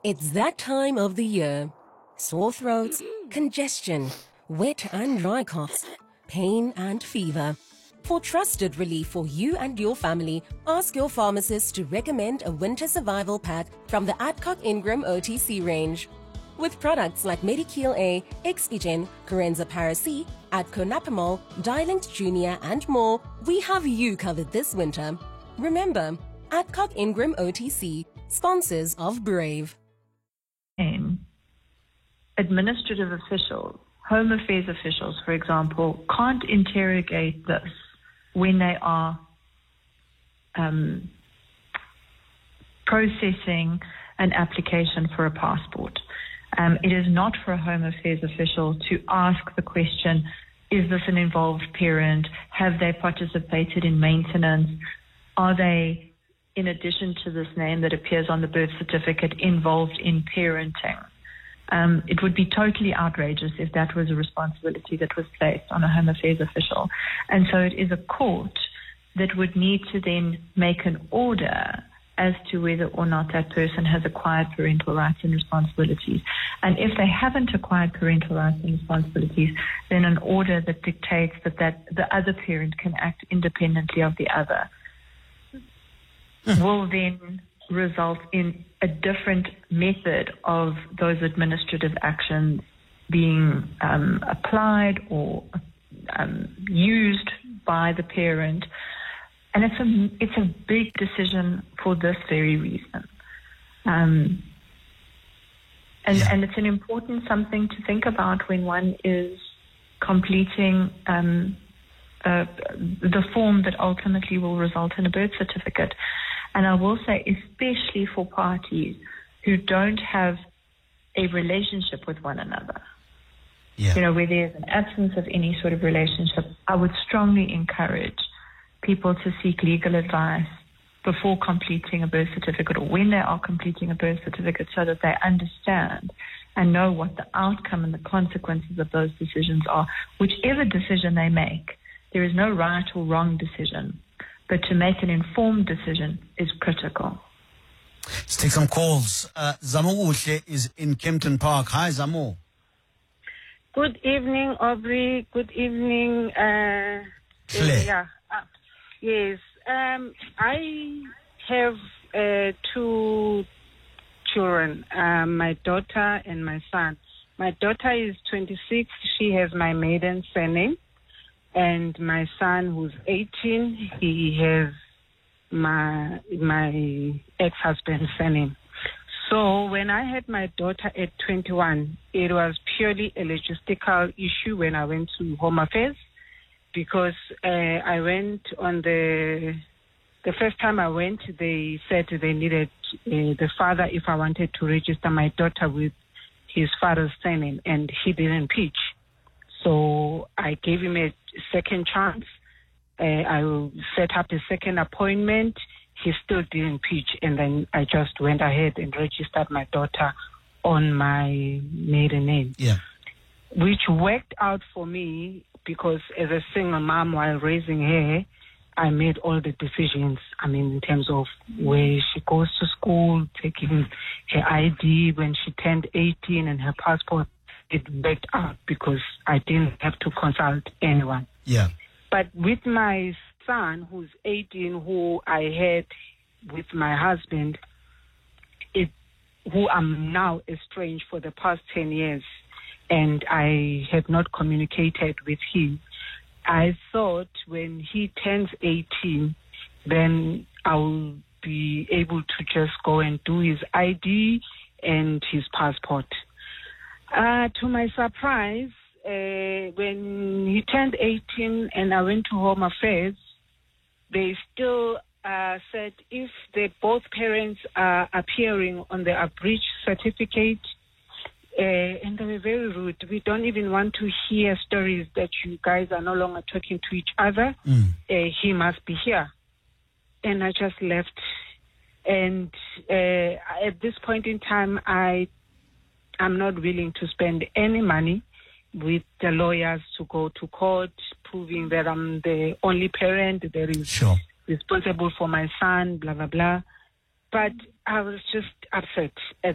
It's that time of the year. Sore throats, congestion, wet and dry coughs, pain and fever. For trusted relief for you and your family, ask your pharmacist to recommend a winter survival pack from the Adcock Ingram OTC range. With products like Medikil A, Expigen, Corenza Para-C, Adconapamol, Dilinct Junior and more, we have you covered this winter. Remember, Adcock Ingram OTC, sponsors of Brave. Administrative officials, Home Affairs officials, for example, can't interrogate this when they are processing an application for a passport. It is not for a Home Affairs official to ask the question, is this an involved parent? Have they participated in maintenance? Are they, in addition to this name that appears on the birth certificate, involved in parenting? It would be totally outrageous if that was a responsibility that was placed on a Home Affairs official. And so it is a court that would need to then make an order as to whether or not that person has acquired parental rights and responsibilities. And if they haven't acquired parental rights and responsibilities, then an order that dictates that the other parent can act independently of the other will then result in a different method of those administrative actions being applied or used by the parent. And it's a big decision for this very reason. And it's an important something to think about when one is completing the form that ultimately will result in a birth certificate. And I will say, especially for parties who don't have a relationship with one another, where there's an absence of any sort of relationship, I would strongly encourage people to seek legal advice before completing a birth certificate or when they are completing a birth certificate, so that they understand and know what the outcome and the consequences of those decisions are. Whichever decision they make, there is no right or wrong decision, but to make an informed decision is critical. Let's take some calls. Zamo Uhle is in Kempton Park. Hi, Zamo. Good evening, Aubrey. Good evening. Claire. Yes. I have two children, my daughter and my son. My daughter is 26. She has my maiden surname. And my son, who's 18, he has my ex-husband's surname. So when I had my daughter at 21, it was purely a logistical issue when I went to Home Affairs, because I went on the first time I went, they said they needed the father if I wanted to register my daughter with his father's surname, and he didn't pitch. So I gave him a second chance. I set up a second appointment. He still didn't pitch, and then I just went ahead and registered my daughter on my maiden name, which worked out for me because as a single mom while raising her, I made all the decisions. I mean, in terms of where she goes to school, taking her ID when she turned 18 and her passport. It worked out because I didn't have to consult anyone. Yeah. But with my son, who's 18, who I had with my husband, who I'm now estranged for the past 10 years, and I have not communicated with him, I thought when he turns 18, then I'll be able to just go and do his ID and his passport. To my surprise, when he turned 18 and I went to Home Affairs, they still said if both parents are appearing on the abridged certificate, and they were very rude. We don't even want to hear stories that you guys are no longer talking to each other. He must be here. And I just left. And at this point in time, I'm not willing to spend any money with the lawyers to go to court, proving that I'm the only parent that is responsible for my son, blah, blah, blah. But I was just upset at